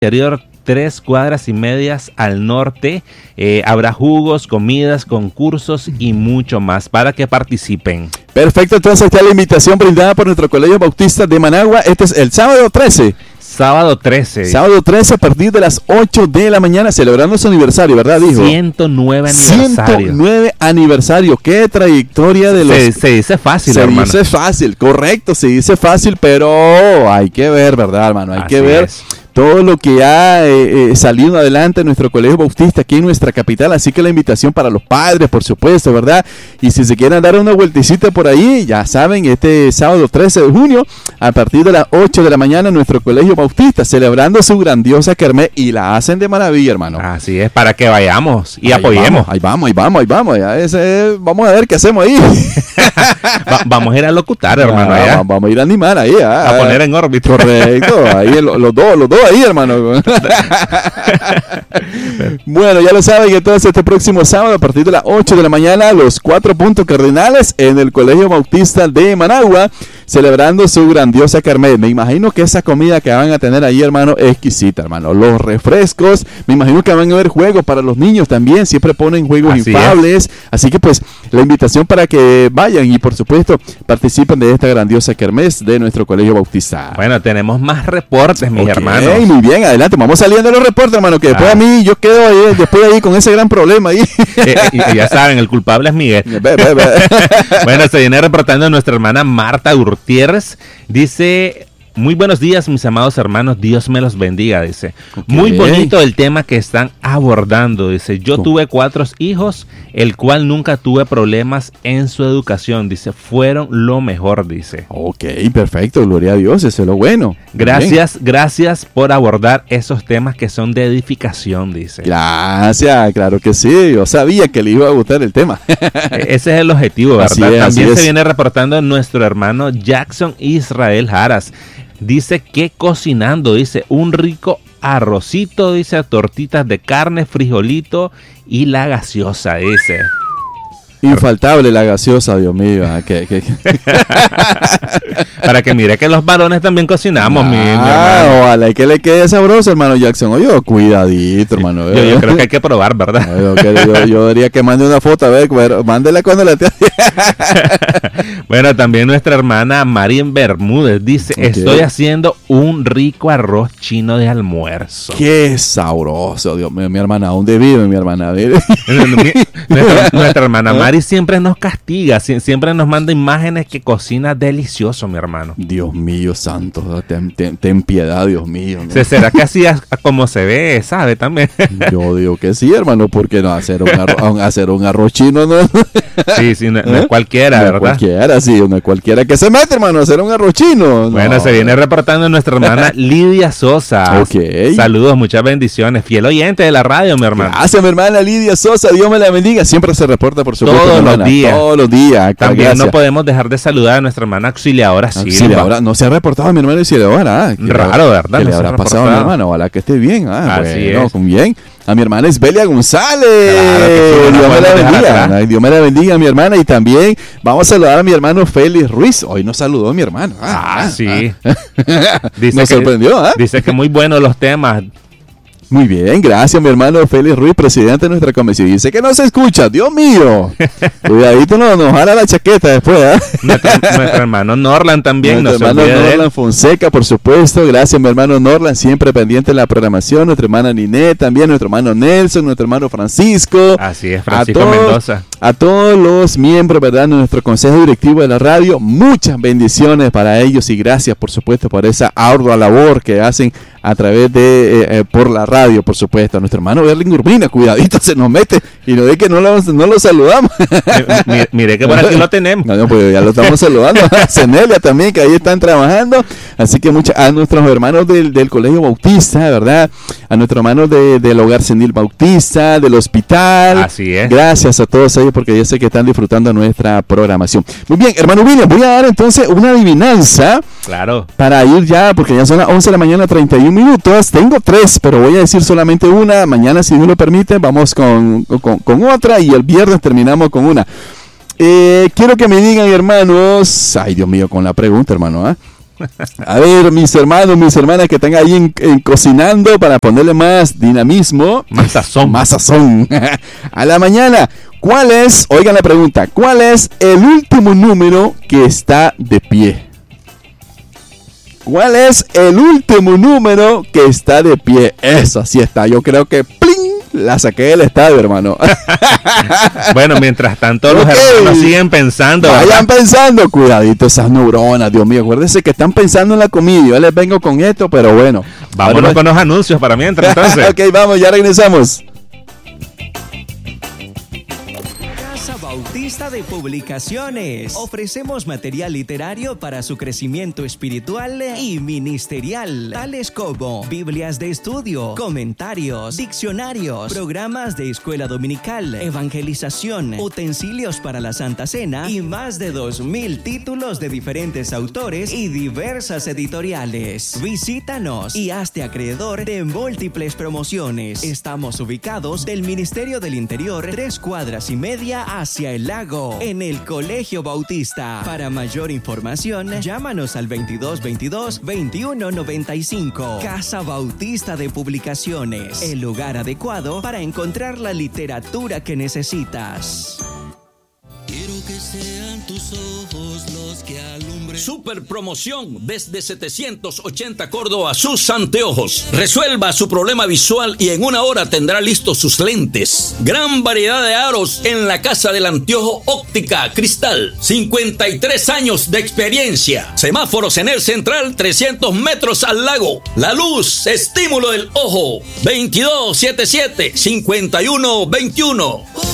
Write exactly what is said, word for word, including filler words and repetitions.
interior, tres cuadras y medias al norte. Eh, habrá jugos, comidas, concursos y mucho más para que participen. Perfecto, entonces está la invitación brindada por nuestro Colegio Bautista de Managua. Este es el sábado trece. Sábado trece. Sábado trece a partir de las ocho de la mañana, celebrando su aniversario, ¿verdad, hijo? ciento nueve aniversario. ciento nueve aniversario. Qué trayectoria de los... Se, se dice fácil, se hermano. Se dice fácil, correcto, se dice fácil, pero hay que ver, ¿verdad, hermano? Hay Así que ver es. todo lo que ha eh, eh, salido adelante en nuestro Colegio Bautista aquí en nuestra capital. Así que la invitación para los padres, por supuesto, ¿verdad? Y si se quieren dar una vueltecita por ahí, ya saben, este sábado trece de junio, a partir de las ocho de la mañana, en nuestro Colegio Bautista, celebrando su grandiosa kermés, y la hacen de maravilla, hermano. Así es, para que vayamos y ahí apoyemos. Vamos, ahí vamos, ahí vamos, ahí vamos. Ya ese, vamos a ver qué hacemos ahí. Va, vamos a ir a locutar, hermano. Ah, allá. vamos a ir a animar ahí. Ah, A poner en órbita. Correcto, ahí los, los dos, los dos ahí, hermano. Bueno, ya lo saben, entonces este próximo sábado a partir de las ocho de la mañana, los cuatro puntos cardinales en el Colegio Bautista de Managua, celebrando su grandiosa kermés. Me imagino que esa comida que van a tener ahí, hermano, es exquisita, hermano. Los refrescos, me imagino que van a haber juegos para los niños también, siempre ponen juegos Así infables, es. Así que pues la invitación para que vayan y por supuesto participen de esta grandiosa kermés de nuestro Colegio Bautista. Bueno, tenemos más reportes, mis Okay, hermanos. Muy bien, adelante, vamos saliendo de los reportes, hermano, que después ah. a mí yo quedo ahí, después ahí con ese gran problema ahí. Eh, y, y ya saben, el culpable es Miguel. Ve, ve, ve. Bueno, se viene reportando nuestra hermana Marta Gutiérrez. Dice: muy buenos días, mis amados hermanos, Dios me los bendiga, dice. Okay. Muy bonito el tema que están abordando, dice. Yo ¿Cómo? tuve cuatro hijos, el cual nunca tuve problemas en su educación, dice. Fueron lo mejor, dice. Ok, perfecto, gloria a Dios, eso es lo bueno. Gracias, gracias por abordar esos temas que son de edificación, dice. Gracias, claro que sí, yo sabía que le iba a gustar el tema. Ese es el objetivo, ¿verdad? Así es, También así se es. viene reportando nuestro hermano Jackson Israel Jaras. Dice que cocinando, dice, un rico arrocito, dice, tortitas de carne, frijolito y la gaseosa, dice. Infaltable la gaseosa, Dios mío. Que, que, que. Para que mire que los varones también cocinamos, ah, mi, mi hermano. Ojalá que le quede sabroso, hermano Jackson. Oye, cuidadito, hermano. Yo, yo creo que hay que probar, ¿verdad? Yo, yo, yo diría que mande una foto, a ver, mándela cuando la te... Bueno, también nuestra hermana Marien Bermúdez dice, okay. Estoy haciendo un rico arroz chino de almuerzo. Qué sabroso, Dios mío, mi hermana. ¿Dónde vive mi hermana? nuestra, nuestra hermana Marien y siempre nos castiga, siempre nos manda imágenes que cocina delicioso, mi hermano. Dios mío, santo, ten, ten, ten piedad, Dios mío. ¿No? ¿Se será que así como se ve, sabe también? Yo digo que sí, hermano, porque no hacer un arroz, hacer un arroz chino, ¿no? Sí, sí, no, no es cualquiera, no ¿verdad? Es cualquiera, sí, no es cualquiera que se mete, hermano, a hacer un arroz chino. Bueno, no. Se viene reportando nuestra hermana Lidia Sosa. Ok. Saludos, muchas bendiciones, fiel oyente de la radio, mi hermano. Gracias, mi hermana Lidia Sosa, Dios me la bendiga. Siempre se reporta, por supuesto. Todos los días. Todos los días. También gracias. No podemos dejar de saludar a nuestra hermana auxiliadora Silva. Auxiliadora, no se ha reportado mi hermana auxiliadora. Ah, Raro, ¿verdad? ¿Qué no le habrá pasado a mi hermana? Ojalá que esté bien. Ah, Así bueno, es. Bien. A mi hermana Esbelia González. Claro que sí, Dios me la bendiga. Ay, Dios me la bendiga, mi hermana. Y también vamos a saludar a mi hermano Félix Ruiz. Hoy nos saludó mi hermano. Ah, ah sí. Ah. Dice nos que, sorprendió. ¿Ah? Dice que muy buenos los temas. Muy bien, gracias mi hermano Félix Ruiz, presidente de nuestra comisión. Dice que no se escucha, Dios mío. Cuidadito, no, nos jala la chaqueta después. ¿eh? Nuestro, nuestro hermano Norland también. Nuestro no hermano se Norland Fonseca, por supuesto. Gracias mi hermano Norland, siempre pendiente de la programación. Nuestra hermana Ninet también, nuestro hermano Nelson, nuestro hermano Francisco. Así es, Francisco a todos, Mendoza. A todos los miembros, ¿verdad?, de nuestro consejo directivo de la radio. Muchas bendiciones para ellos y gracias, por supuesto, por esa ardua labor que hacen a través de, eh, eh, por la radio, por supuesto. A nuestro hermano Berlín Urbina, cuidadito, se nos mete y no ve que no lo, no lo saludamos. Mire, mire que por aquí lo tenemos. No, no, pues ya lo estamos saludando. A Cenelia también, que ahí están trabajando. Así que mucha, a nuestros hermanos del, del Colegio Bautista, ¿verdad? A nuestros hermanos de, del Hogar Senil Bautista, del hospital. Así es. Gracias a todos ellos porque yo sé que están disfrutando nuestra programación. Muy bien, hermano William, voy a dar entonces una adivinanza. Claro. Para ir ya, porque ya son las once de la mañana, treinta y un minutos. Tengo tres, pero voy a decir solamente una. Mañana, si Dios lo permite, vamos con, con, con otra y el viernes terminamos con una. Eh, quiero que me digan, hermanos, ay Dios mío, con la pregunta, hermano, ¿eh? A ver, mis hermanos, mis hermanas que están ahí en, en cocinando para ponerle más dinamismo. Más sazón. Más sazón. A la mañana. ¿Cuál es, oigan la pregunta, cuál es el último número que está de pie? ¿Cuál es el último número que está de pie? Eso, así está. Yo creo que ¡pling! La saqué del estadio, hermano. Bueno, mientras tanto los okay. hermanos siguen pensando. Vayan ¿verdad? pensando. Cuidadito esas neuronas, Dios mío. Acuérdense que están pensando en la comida. Yo les vengo con esto, pero bueno. Vámonos ahora... con los anuncios para mientras, entonces. Ok, vamos, ya regresamos. Bautista de Publicaciones. Ofrecemos material literario para su crecimiento espiritual y ministerial, tales como Biblias de estudio, comentarios, diccionarios, programas de escuela dominical, evangelización, utensilios para la Santa Cena y más de dos mil títulos de diferentes autores y diversas editoriales. Visítanos y hazte acreedor de múltiples promociones. Estamos ubicados del Ministerio del Interior, tres cuadras y media hacia el lago, en el Colegio Bautista. Para mayor información, llámanos al veintidós veintidós veintiuno noventa y cinco. Casa Bautista de Publicaciones, el lugar adecuado para encontrar la literatura que necesitas. Quiero que sean tus ojos los que alumbren. Super promoción desde setecientos ochenta Córdoba, sus anteojos. Resuelva su problema visual y en una hora tendrá listos sus lentes. Gran variedad de aros en la Casa del Anteojo Óptica Cristal. cincuenta y tres años de experiencia. Semáforos en el central, trescientos metros al lago. La luz, estímulo del ojo. veintidós setenta y siete cincuenta y uno veintiuno.